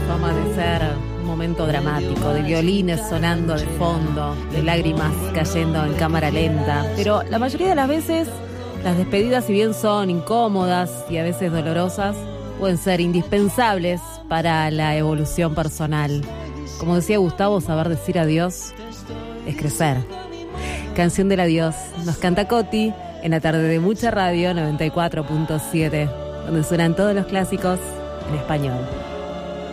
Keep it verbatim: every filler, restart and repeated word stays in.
fama de ser un momento dramático, de violines sonando de fondo, de lágrimas cayendo en cámara lenta. Pero la mayoría de las veces, las despedidas, si bien son incómodas y a veces dolorosas, pueden ser indispensables para la evolución personal. Como decía Gustavo, saber decir adiós es crecer. Canción del adiós nos canta Coti en la tarde de Mucha Radio noventa y cuatro punto siete, donde suenan todos los clásicos en español.